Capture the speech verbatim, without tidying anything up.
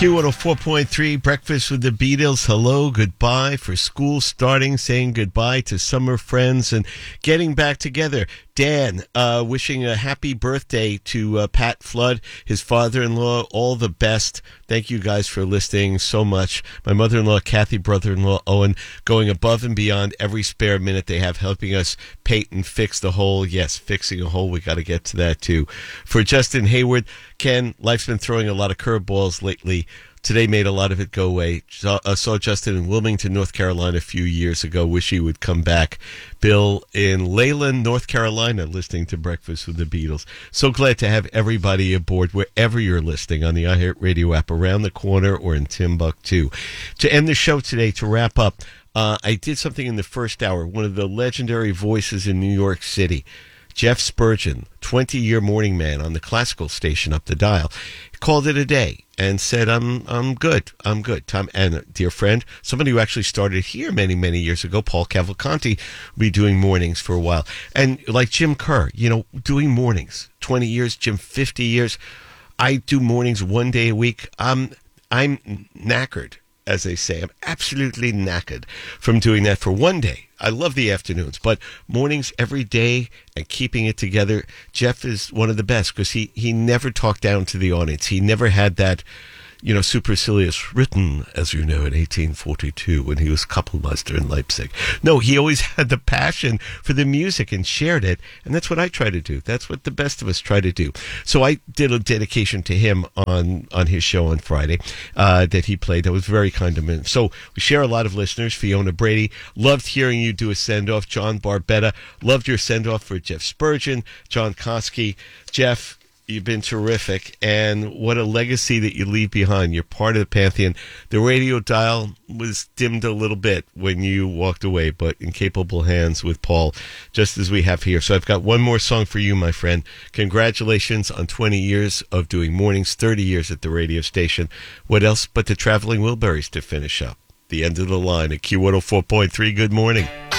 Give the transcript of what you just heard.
Q one oh four point three, Breakfast with the Beatles. Hello, goodbye for school starting, saying goodbye to summer friends and getting back together. Dan, uh, wishing a happy birthday to uh, Pat Flood, his father-in-law, all the best. Thank you guys for listening so much. My mother-in-law, Kathy, brother-in-law, Owen, going above and beyond every spare minute they have, helping us paint and fix the hole. Yes, fixing a hole, we got to get to that too. For Justin Hayward, Ken, life's been throwing a lot of curveballs lately. Today made a lot of it go away. Saw, uh, saw Justin in Wilmington, North Carolina a few years ago. Wish he would come back. Bill in Leyland, North Carolina, listening to Breakfast with the Beatles. So glad to have everybody aboard wherever you're listening on the iHeartRadio app, around the corner or in Timbuktu. To end the show today, to wrap up, uh, I did something in the first hour. One of the legendary voices in New York City, Jeff Spurgeon, twenty-year morning man on the classical station up the dial, called it a day and said, I'm I'm good, I'm good. Tom, and a dear friend, somebody who actually started here many, many years ago, Paul Cavalcanti, will be doing mornings for a while. And like Jim Kerr, you know, doing mornings, twenty years, Jim, fifty years. I do mornings one day a week. I'm, I'm knackered, as they say. I'm absolutely knackered from doing that for one day. I love the afternoons, but mornings every day and keeping it together. Jeff is one of the best because he, he never talked down to the audience. He never had that, you know, supercilious, written, as you know, in eighteen forty-two when he was Kapellmeister in Leipzig. No, he always had the passion for the music and shared it, and that's what I try to do. That's what the best of us try to do. So I did a dedication to him on, on his show on Friday uh, that he played. That was very kind of him. So we share a lot of listeners. Fiona Brady, loved hearing you do a send-off. John Barbetta, loved your send-off for Jeff Spurgeon. John Koski, Jeff, you've been terrific, and what a legacy that you leave behind. You're part of the Pantheon. The radio dial was dimmed a little bit when you walked away, but in capable hands with Paul, just as we have here. So I've got one more song for you, my friend. Congratulations on twenty years of doing mornings, thirty years at the radio station. What else but the Traveling Wilburys to finish up? The end of the line at Q one oh four point three. Good morning.